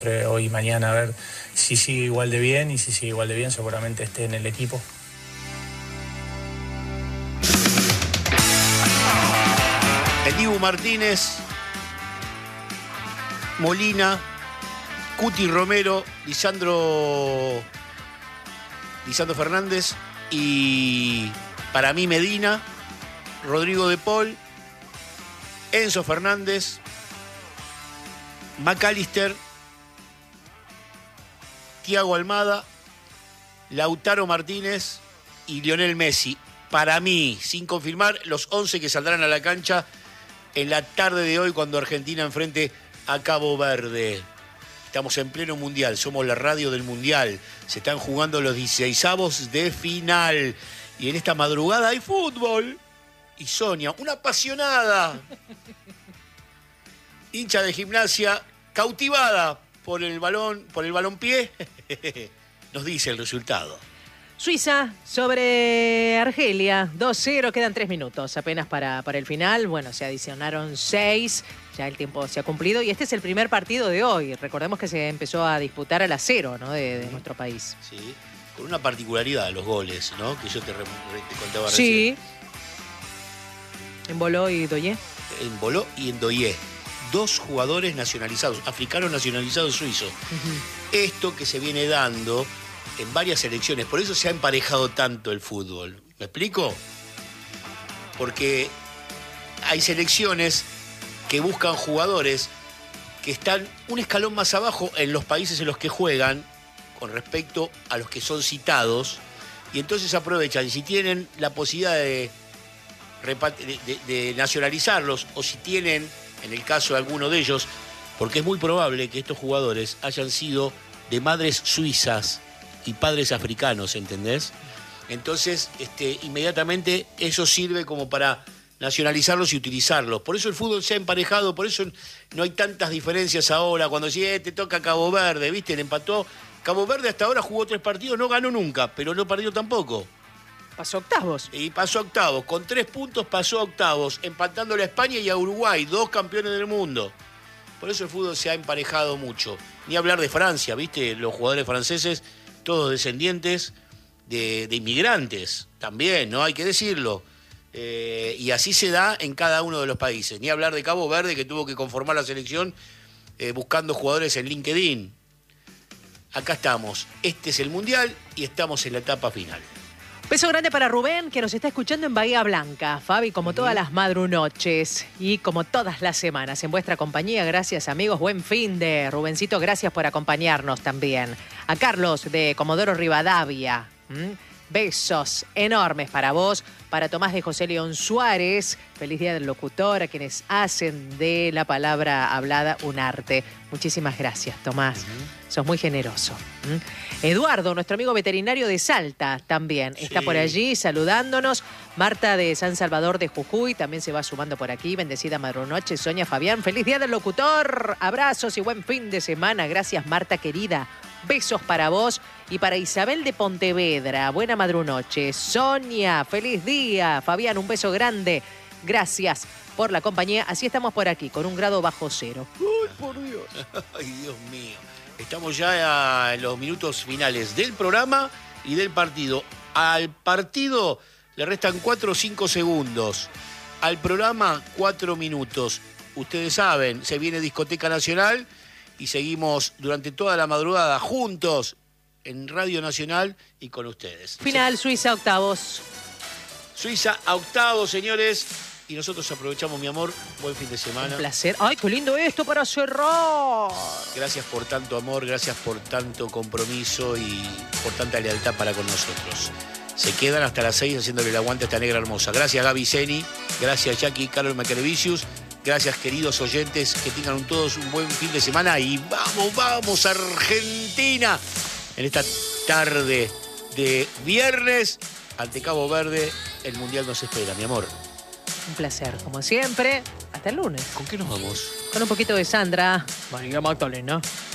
hoy y mañana a ver si sigue igual de bien, y si sigue igual de bien seguramente esté en el equipo. El Dibu Martínez, Molina, Cuti Romero, Lisandro Fernández y para mí Medina, Rodrigo de Paul, Enzo Fernández, McAllister, Thiago Almada, Lautaro Martínez y Lionel Messi. Para mí, sin confirmar, los 11 que saldrán a la cancha en la tarde de hoy cuando Argentina enfrente a Cabo Verde. Estamos en pleno mundial, somos la radio del mundial. Se están jugando los 16avos de final. Y en esta madrugada hay fútbol. Y Sonia, una apasionada, hincha de Gimnasia, cautivada por el balompié, nos dice el resultado. Suiza sobre Argelia, 2-0, quedan 3 minutos apenas para el final. Bueno, se adicionaron 6, ya el tiempo se ha cumplido y este es el primer partido de hoy. Recordemos que se empezó a disputar a las 0, ¿no? de nuestro país. Sí, con una particularidad los goles, ¿no? Que yo te contaba recién. Sí. En Boló y Doyé. En Boló y en Doyé. 2 jugadores nacionalizados, africanos nacionalizados suizos. Esto que se viene dando en varias selecciones, por eso se ha emparejado tanto el fútbol. ¿Me explico? Porque hay selecciones que buscan jugadores que están un escalón más abajo en los países en los que juegan con respecto a los que son citados, y entonces aprovechan, si tienen la posibilidad de nacionalizarlos, o si tienen, en el caso de alguno de ellos, porque es muy probable que estos jugadores hayan sido de madres suizas y padres africanos, ¿entendés? Entonces, inmediatamente eso sirve como para nacionalizarlos y utilizarlos. Por eso el fútbol se ha emparejado, por eso no hay tantas diferencias ahora. Cuando te toca Cabo Verde, ¿viste? Le empató. Cabo Verde hasta ahora jugó 3 partidos, no ganó nunca, pero no perdió tampoco. Pasó octavos. Y pasó octavos. Con 3 puntos pasó octavos, empatándole a España y a Uruguay, 2 campeones del mundo. Por eso el fútbol se ha emparejado mucho. Ni hablar de Francia, ¿viste? Los jugadores franceses, todos descendientes de inmigrantes, también, ¿no? Hay que decirlo. Y así se da en cada uno de los países. Ni hablar de Cabo Verde, que tuvo que conformar la selección buscando jugadores en LinkedIn. Acá estamos. Este es el Mundial y estamos en la etapa final. Beso grande para Rubén, que nos está escuchando en Bahía Blanca. Fabi, como todas las madrunoches y como todas las semanas, en vuestra compañía. Gracias, amigos. Buen fin de Rubencito. Gracias por acompañarnos también. A Carlos de Comodoro Rivadavia. Besos enormes para vos, para Tomás de José León Suárez. Feliz Día del Locutor, a quienes hacen de la palabra hablada un arte. Muchísimas gracias, Tomás. Sos muy generoso. Eduardo, nuestro amigo veterinario de Salta, también está por allí saludándonos. Marta de San Salvador de Jujuy también se va sumando por aquí. Bendecida madrunoche. Sonia Fabián, feliz Día del Locutor. Abrazos y buen fin de semana. Gracias, Marta querida. Besos para vos y para Isabel de Pontevedra. Buena madrunoche. Sonia, feliz día. Fabián, un beso grande. Gracias por la compañía. Así estamos por aquí, con 1 grado bajo cero. ¡Ay, por Dios! ¡Ay, Dios mío! Estamos ya en los minutos finales del programa y del partido. Al partido le restan 4 o 5 segundos. Al programa, 4 minutos. Ustedes saben, se viene Discoteca Nacional y seguimos durante toda la madrugada juntos en Radio Nacional y con ustedes. Final, Suiza, octavos. Suiza a octavos, señores. Y nosotros aprovechamos, mi amor. Buen fin de semana. Un placer. ¡Ay, qué lindo esto para cerrar! Gracias por tanto amor, gracias por tanto compromiso y por tanta lealtad para con nosotros. Se quedan hasta las 6 haciéndole el aguante a esta negra hermosa. Gracias, Gaby Zeni. Gracias, Jackie Carlos Macarevicius. Gracias, queridos oyentes. Que tengan todos un buen fin de semana. Y vamos, Argentina. En esta tarde de viernes, ante Cabo Verde, el Mundial nos espera, mi amor. Un placer, como siempre. Hasta el lunes. ¿Con qué nos vamos? Con un poquito de Sandra María Magdalena.